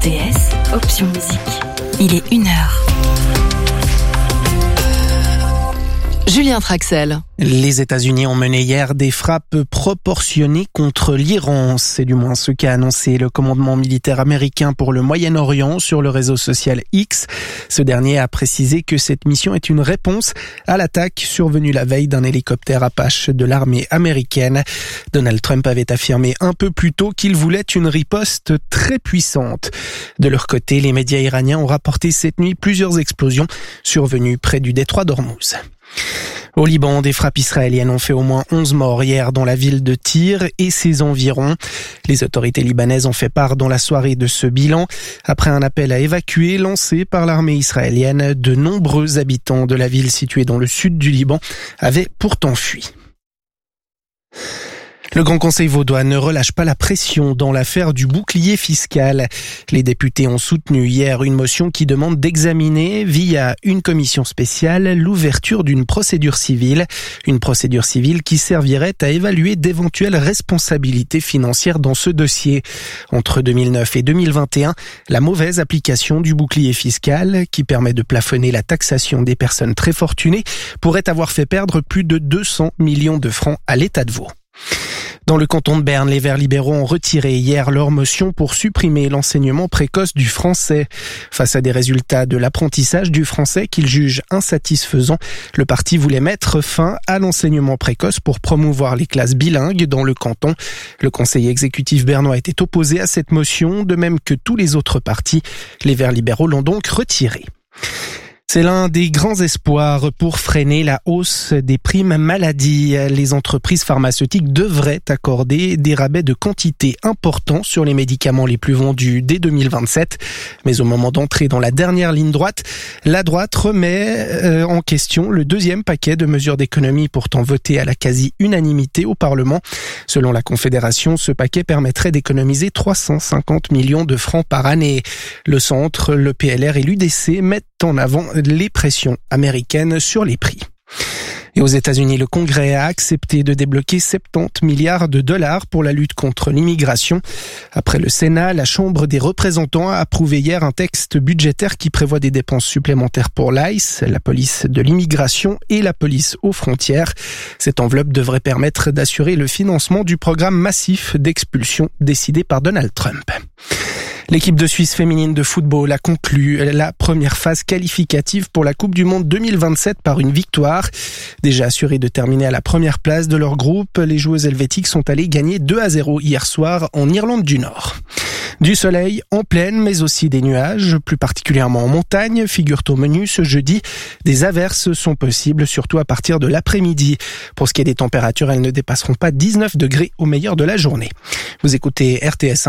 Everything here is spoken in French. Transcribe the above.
RTS, option musique. Il est 1h. Julien Traxel. Les États-Unis ont mené hier des frappes proportionnées contre l'Iran. C'est du moins ce qu'a annoncé le commandement militaire américain pour le Moyen-Orient sur le réseau social X. Ce dernier a précisé que cette mission est une réponse à l'attaque survenue la veille d'un hélicoptère Apache de l'armée américaine. Donald Trump avait affirmé un peu plus tôt qu'il voulait une riposte très puissante. De leur côté, les médias iraniens ont rapporté cette nuit plusieurs explosions survenues près du détroit d'Ormuz. Au Liban, des frappes israéliennes ont fait au moins 11 morts hier dans la ville de Tyr et ses environs. Les autorités libanaises ont fait part dans la soirée de ce bilan. Après un appel à évacuer lancé par l'armée israélienne, de nombreux habitants de la ville située dans le sud du Liban avaient pourtant fui. Le Grand Conseil vaudois ne relâche pas la pression dans l'affaire du bouclier fiscal. Les députés ont soutenu hier une motion qui demande d'examiner, via une commission spéciale, l'ouverture d'une procédure civile. Une procédure civile qui servirait à évaluer d'éventuelles responsabilités financières dans ce dossier. Entre 2009 et 2021, la mauvaise application du bouclier fiscal, qui permet de plafonner la taxation des personnes très fortunées, pourrait avoir fait perdre plus de 200 millions de francs à l'État de Vaud. Dans le canton de Berne, les Verts libéraux ont retiré hier leur motion pour supprimer l'enseignement précoce du français. Face à des résultats de l'apprentissage du français qu'ils jugent insatisfaisants, le parti voulait mettre fin à l'enseignement précoce pour promouvoir les classes bilingues dans le canton. Le conseil exécutif bernois était opposé à cette motion, de même que tous les autres partis. Les Verts libéraux l'ont donc retirée. C'est l'un des grands espoirs pour freiner la hausse des primes maladie. Les entreprises pharmaceutiques devraient accorder des rabais de quantité importants sur les médicaments les plus vendus dès 2027. Mais au moment d'entrer dans la dernière ligne droite, la droite remet en question le deuxième paquet de mesures d'économie pourtant voté à la quasi-unanimité au Parlement. Selon la Confédération, ce paquet permettrait d'économiser 350 millions de francs par année. Le Centre, le PLR et l'UDC mettent en avant les pressions américaines sur les prix. Et aux États-Unis, le Congrès a accepté de débloquer 70 milliards de dollars pour la lutte contre l'immigration. Après le Sénat, la Chambre des représentants a approuvé hier un texte budgétaire qui prévoit des dépenses supplémentaires pour l'ICE, la police de l'immigration et la police aux frontières. Cette enveloppe devrait permettre d'assurer le financement du programme massif d'expulsion décidé par Donald Trump. L'équipe de Suisse féminine de football a conclu la première phase qualificative pour la Coupe du Monde 2027 par une victoire. Déjà assurées de terminer à la première place de leur groupe, les joueuses helvétiques sont allées gagner 2-0 hier soir en Irlande du Nord. Du soleil en plaine, mais aussi des nuages, plus particulièrement en montagne, figurent au menu ce jeudi. Des averses sont possibles, surtout à partir de l'après-midi. Pour ce qui est des températures, elles ne dépasseront pas 19 degrés au meilleur de la journée. Vous écoutez RTS